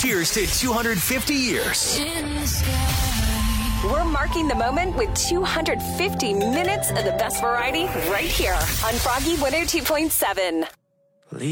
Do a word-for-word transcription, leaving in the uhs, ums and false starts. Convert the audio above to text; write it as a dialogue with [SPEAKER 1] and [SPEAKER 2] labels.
[SPEAKER 1] Cheers to two hundred fifty years.
[SPEAKER 2] We're marking the moment with two hundred fifty minutes of the best variety right here on Froggy one oh two point seven.